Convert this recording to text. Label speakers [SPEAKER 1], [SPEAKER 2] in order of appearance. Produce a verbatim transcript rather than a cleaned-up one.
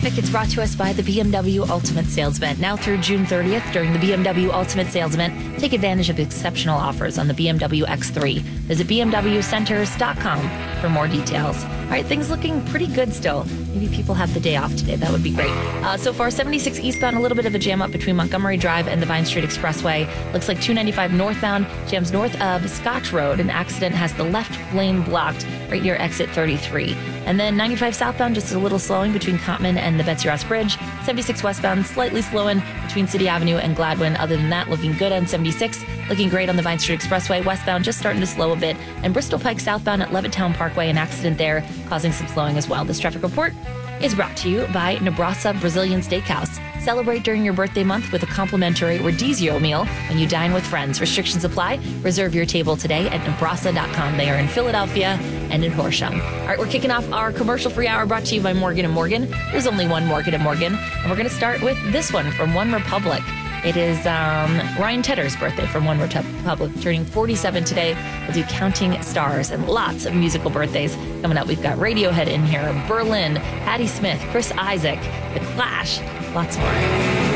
[SPEAKER 1] It's brought to us by the B M W Ultimate Sales Event. Now through June thirtieth, during the B M W Ultimate Sales Event, take advantage of exceptional offers on the B M W X three. Visit b m w centers dot com for more details. All right, things looking pretty good still. Maybe people have the day off today. That would be great. Uh, so far, seventy-six eastbound, a little bit of a jam up between Montgomery Drive and the Vine Street Expressway. Looks like two ninety-five northbound jams north of Scotch Road. An accident has the left lane blocked right near exit thirty-three. And then ninety-five southbound, just a little slowing between Cottman and the Betsy Ross Bridge. seventy-six westbound, slightly slowing between City Avenue and Gladwin. Other than that, looking good on seventy-six. Looking great on the Vine Street Expressway. Westbound, just starting to slow a bit. And Bristol Pike southbound at Levittown Parkway, an accident there causing some slowing as well. This traffic report is brought to you by Nebraska Brazilian Steakhouse. Celebrate during your birthday month with a complimentary Rodizio meal when you dine with friends. Restrictions apply. Reserve your table today at nebraska dot com. They are in Philadelphia and in Horsham. All right, we're kicking off our commercial-free hour brought to you by Morgan and Morgan. There's only one Morgan and Morgan, and we're going to start with this one from One Republic. It is um, Ryan Tedder's birthday from One Republic, turning forty-seven today. We'll do Counting Stars and lots of musical birthdays coming up. We've got Radiohead in here, Berlin, Patti Smith, Chris Isaac, The Clash, lots more.